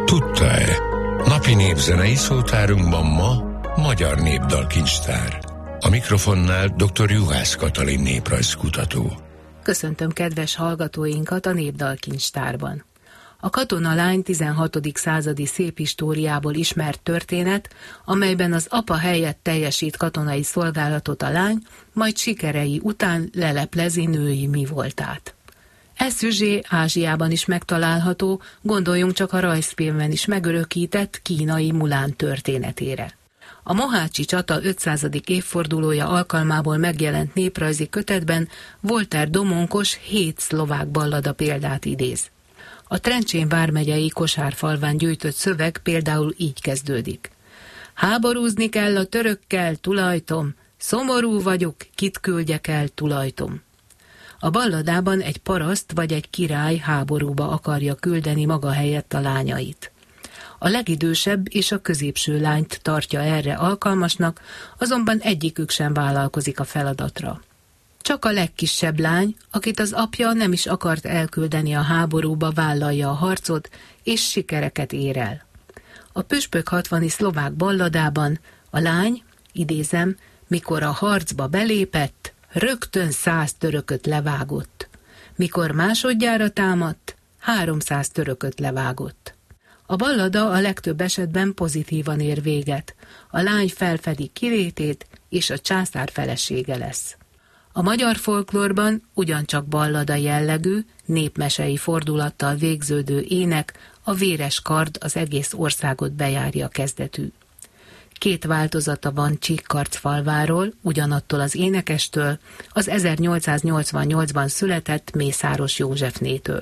Tudta-e? Napi népzenei szótárunkban ma Magyar Népdalkincstár. A mikrofonnál dr. Juhász Katalin néprajzkutató. Köszöntöm kedves hallgatóinkat a Népdalkincstárban. A katonalány 16. századi széphistóriából ismert történet, amelyben az apa helyett teljesít katonai szolgálatot a lány, majd sikerei után leleplezi női mi voltát. E szüzsé Ázsiában is megtalálható, gondoljunk csak a rajzfilmben is megörökített kínai Mulán történetére. A mohácsi csata 500. évfordulója alkalmából megjelent néprajzi kötetben Voltaire Domonkos 7 szlovák ballada példát idéz. A Trencsén vármegyei Kosárfalván gyűjtött szöveg például így kezdődik. Háborúzni kell a törökkel, tulajtom, szomorú vagyok, kit küldjek el, tulajtom. A balladában egy paraszt vagy egy király háborúba akarja küldeni maga helyett a lányait. A legidősebb és a középső lányt tartja erre alkalmasnak, azonban egyikük sem vállalkozik a feladatra. Csak a legkisebb lány, akit az apja nem is akart elküldeni a háborúba, vállalja a harcot, és sikereket ér el. A Püspök 60-i szlovák balladában a lány, idézem, mikor a harcba belépett, rögtön 100 törököt levágott. Mikor másodjára támadt, 300 törököt levágott. A ballada a legtöbb esetben pozitívan ér véget. A lány felfedi kilétét, és a császár felesége lesz. A magyar folklórban ugyancsak ballada jellegű, népmesei fordulattal végződő ének, a Véres kard az egész országot bejárja kezdetű. 2 változata van Csíkkarcfalváról, ugyanattól az énekestől, az 1888-ban született Mészáros Józsefnétől.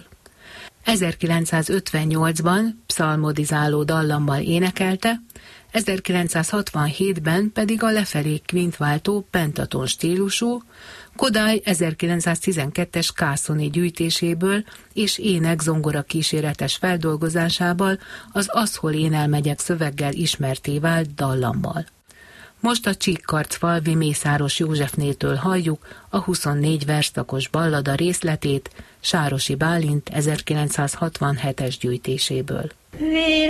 1958-ban pszalmodizáló dallammal énekelte, 1967-ben pedig a lefelé kvintváltó pentaton stílusú, Kodály 1912-es kászoni gyűjtéséből és ének-zongora kíséretes feldolgozásával az Az hol énel megyek szöveggel ismertté vált dallammal. Most a Csíkkarcfalvi Mészáros Józsefnétől halljuk a 24 versszakos ballada részletét Sárosi Bálint 1967-es gyűjtéséből.